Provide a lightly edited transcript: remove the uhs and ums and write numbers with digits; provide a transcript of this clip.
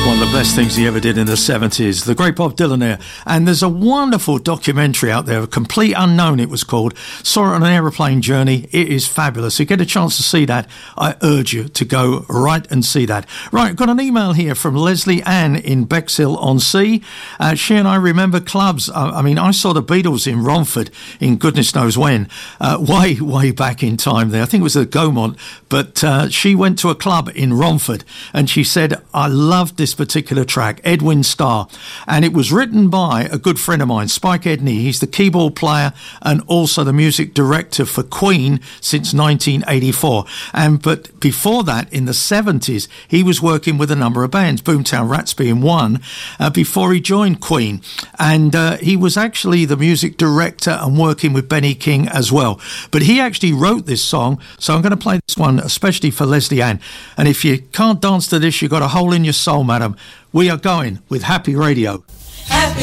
One of the best things he ever did in the 70s, the great Bob Dylan there. And there's a wonderful documentary out there, Complete Unknown it was called. Saw it on an aeroplane journey. It is fabulous. If you get a chance to see that, I urge you to go right and see that. Right, got an email here from Leslie Ann in Bexhill-on-Sea. She and I remember clubs. I mean, I saw the Beatles in Romford in goodness knows when, way back in time there. I think it was at Gaumont, but she went to a club in Romford and she said, I loved this particular track, Edwin Starr, and it was written by a good friend of mine, Spike Edney. He's the keyboard player and also the music director for Queen since 1984. But before that, in the 70s, he was working with a number of bands, Boomtown Rats being one, before he joined Queen. And he was actually the music director and working with Benny King as well. But he actually wrote this song, so I'm going to play this one especially for Leslie Ann. And if you can't dance to this, you've got a hole in your soul, madam. We are going with Happy Radio.